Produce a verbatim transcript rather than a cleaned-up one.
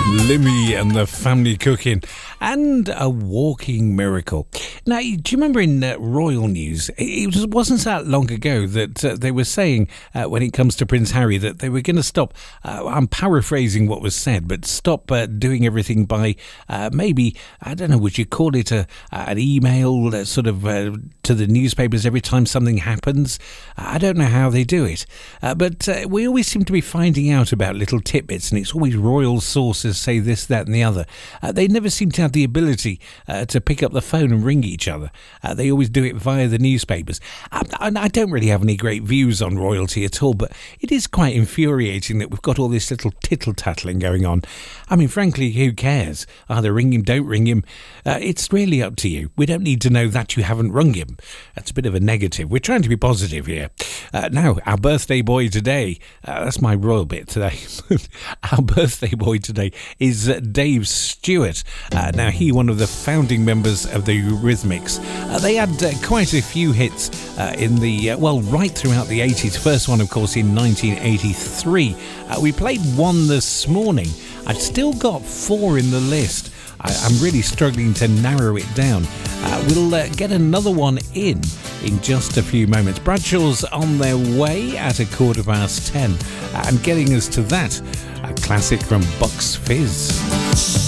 Limmy and the Family Cooking, and a walking miracle. Now, do you remember in uh, royal news, it was, wasn't that long ago that uh, they were saying, uh, when it comes to Prince Harry, that they were going to stop, uh, I'm paraphrasing what was said, but stop uh, doing everything by uh, maybe, I don't know, would you call it a, an email uh, sort of uh, to the newspapers every time something happens? I don't know how they do it, uh, but uh, we always seem to be finding out about little tidbits, and it's always royal sources say this, that and the other. Uh, they never seem to have the ability uh, to pick up the phone and ring each other. Uh, they always do it via the newspapers. I, I don't really have any great views on royalty at all, but it is quite infuriating that we've got all this little tittle-tattling going on. I mean, frankly, who cares? Either ring him, don't ring him. Uh, it's really up to you. We don't need to know that you haven't rung him. That's a bit of a negative. We're trying to be positive here. Uh, now, our birthday boy today, uh, that's my royal bit today. Our birthday boy today is uh, Dave Stewart. Uh, now, he, one of the founding members of the Eurythmics. Uh, they had uh, quite a few hits uh, in the, uh, well, right throughout the eighties. First one, of course, in nineteen eighty-three. Uh, we played one this morning. I've still got four in the list. I, I'm really struggling to narrow it down. Uh, we'll uh, get another one in in just a few moments. Bradshaw's on their way at a quarter past ten. Uh, and getting us to that, a classic from Bucks Fizz.